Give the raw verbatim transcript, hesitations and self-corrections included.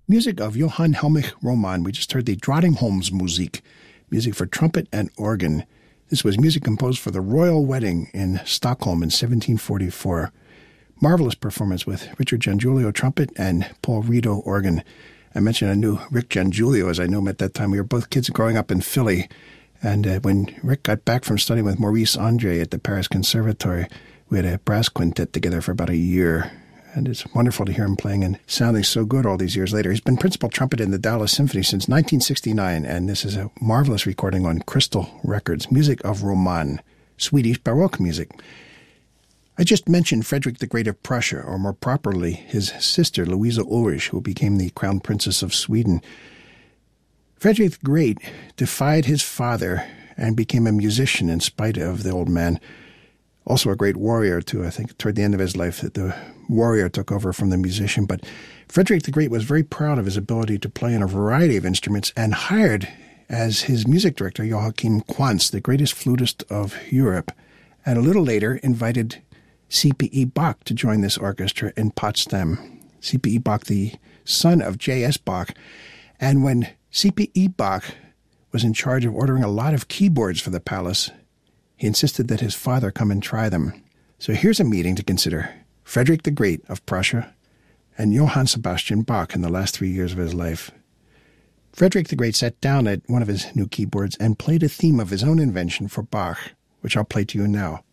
Music of Johann Helmich Roman. We just heard the Drottningholmsmusik, music for trumpet and organ. This was music composed for the royal wedding in Stockholm in seventeen forty-four. Marvelous performance with Richard Giangiulio trumpet and Paul Rito organ. I mentioned I knew Rick Giangiulio as I knew him at that time. We were both kids growing up in Philly. And uh, when Rick got back from studying with Maurice Andre at the Paris Conservatory, we had a brass quintet together for about a year. And it's wonderful to hear him playing and sounding so good all these years later. He's been principal trumpet in the Dallas Symphony since nineteen sixty-nine, and this is a marvelous recording on Crystal Records, music of Roman, Swedish Baroque music. I just mentioned Frederick the Great of Prussia, or more properly, his sister, Louisa Ulrich, who became the Crown Princess of Sweden. Frederick the Great defied his father and became a musician in spite of the old man. Also a great warrior, too. I think toward the end of his life, the warrior took over from the musician. But Frederick the Great was very proud of his ability to play on a variety of instruments and hired as his music director Joachim Quantz, the greatest flutist of Europe, and a little later invited C P E Bach to join this orchestra in Potsdam. C P E Bach, the son of J S Bach. And when C P E Bach was in charge of ordering a lot of keyboards for the palace, he insisted that his father come and try them. So here's a meeting to consider. Frederick the Great of Prussia and Johann Sebastian Bach in the last three years of his life. Frederick the Great sat down at one of his new keyboards and played a theme of his own invention for Bach, which I'll play to you now.